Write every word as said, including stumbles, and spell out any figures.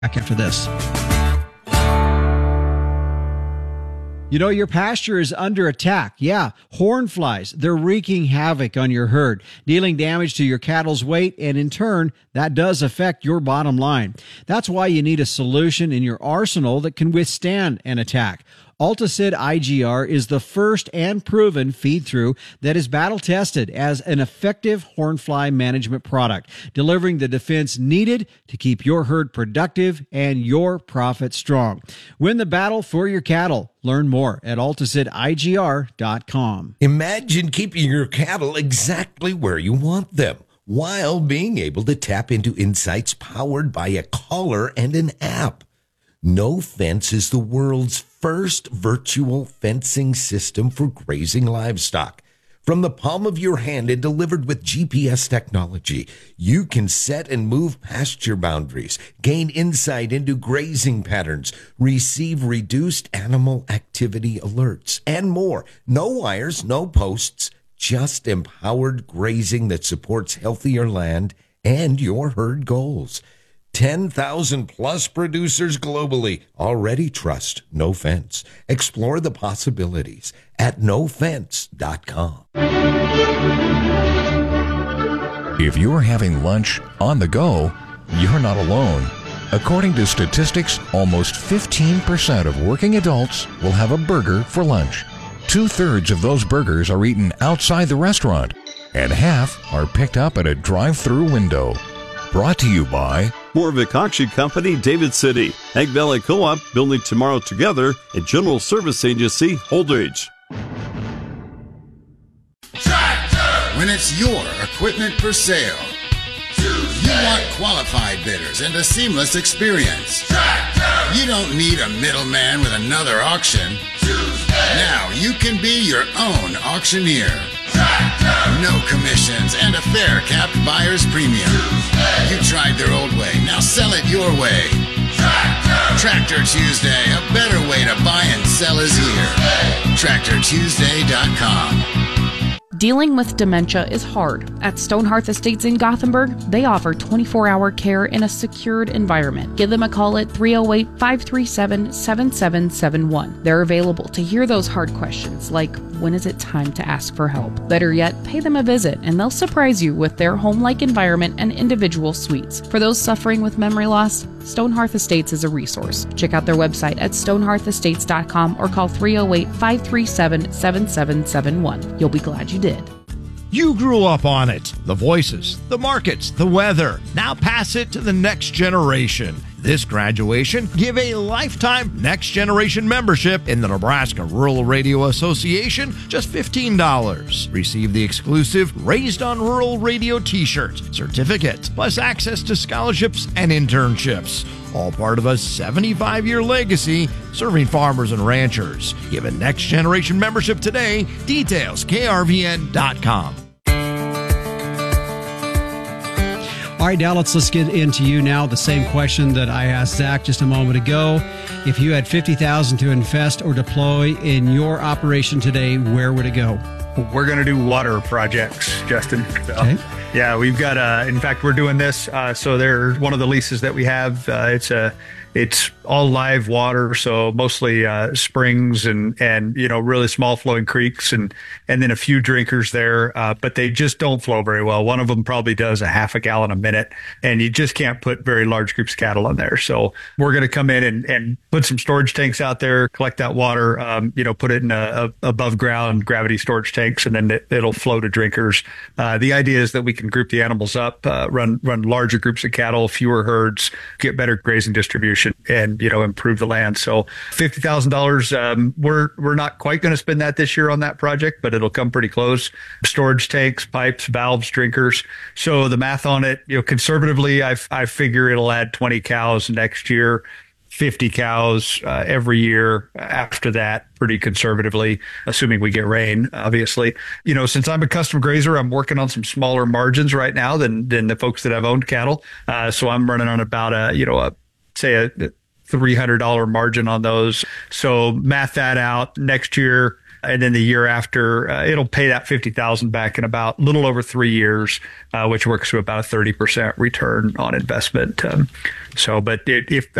Back after this. You know, your pasture is under attack. Yeah, horn flies. They're wreaking havoc on your herd, dealing damage to your cattle's weight, and in turn, that does affect your bottom line. That's why you need a solution in your arsenal that can withstand an attack. Alticid I G R is the first and proven feed-through that is battle-tested as an effective hornfly management product, delivering the defense needed to keep your herd productive and your profit strong. Win the battle for your cattle. Learn more at alticid I G R dot com. Imagine keeping your cattle exactly where you want them, while being able to tap into insights powered by a collar and an app. No Fence is the world's first virtual fencing system for grazing livestock. From the palm of your hand and delivered with G P S technology, you can set and move pasture boundaries, gain insight into grazing patterns, receive reduced animal activity alerts, and more. No wires, no posts, just empowered grazing that supports healthier land and your herd goals. ten thousand plus producers globally already trust No Fence. Explore the possibilities at no fence dot com. If you're having lunch on the go, you're not alone. According to statistics, almost fifteen percent of working adults will have a burger for lunch. Two-thirds of those burgers are eaten outside the restaurant, and half are picked up at a drive-through window. Brought to you by Moore Vikakshi Company, David City, Ag Valley Co-op, Building Tomorrow Together, and General Service Agency, Holdridge. Tractor! When it's your equipment for sale, Tuesday. You want qualified bidders and a seamless experience. Tractor! You don't need a middleman with another auction. Tuesday. Now you can be your own auctioneer. Tractor. No commissions and a fair capped buyer's premium. Tuesday. You tried their old way, now sell it your way. Tractor. Tractor Tuesday, a better way to buy and sell is here. tractor tuesday dot com. Dealing with dementia is hard. At Stonehearth Estates in Gothenburg, they offer twenty-four hour care in a secured environment. Give them a call at three oh eight, five three seven, seven seven seven one. They're available to hear those hard questions like, when is it time to ask for help? Better yet, pay them a visit and they'll surprise you with their home-like environment and individual suites. For those suffering with memory loss, Stonehearth Estates is a resource. Check out their website at stonehearth estates dot com or call three oh eight, five three seven, seven seven seven one. You'll be glad you did. You grew up on it. The voices, the markets, the weather. Now pass it to the next generation. This graduation, give a lifetime Next Generation membership in the Nebraska Rural Radio Association, just fifteen dollars. Receive the exclusive Raised on Rural Radio t-shirt, certificate, plus access to scholarships and internships. All part of a seventy-five year legacy serving farmers and ranchers. Give a Next Generation membership today. Details, K R V N dot com. All right, Dallas, let's get into you now. The same question that I asked Zach just a moment ago. If you had fifty thousand dollars to invest or deploy in your operation today, where would it go? We're going to do water projects, Justin. So, okay. Yeah, we've got, uh, in fact, we're doing this. Uh, so they're one of the leases that we have. Uh, it's a, it's all live water. So mostly, uh, springs and, and, you know, really small flowing creeks and, and then a few drinkers there. Uh, but they just don't flow very well. One of them probably does a half a gallon a minute and you just can't put very large groups of cattle on there. So we're going to come in and, and put some storage tanks out there, collect that water, um, you know, put it in a, a above ground gravity storage tanks, and then it, it'll flow to drinkers. Uh, the idea is that we can group the animals up, uh, run, run larger groups of cattle, fewer herds, get better grazing distribution, and, you know, improve the land. So fifty thousand dollars, um, we're, we're not quite going to spend that this year on that project, but it'll come pretty close. Storage tanks, pipes, valves, drinkers. So the math on it, you know, conservatively, I, I figure it'll add twenty cows next year, fifty cows uh, every year after that, pretty conservatively, assuming we get rain, obviously. You know, since I'm a custom grazer, I'm working on some smaller margins right now than, than the folks that have owned cattle. Uh, so I'm running on about a, you know, a, say a three hundred dollars margin on those. So math that out. Next year, and then the year after, uh, it'll pay that fifty thousand back in about a little over three years, uh, which works to about a thirty percent return on investment. Um, so, but it, if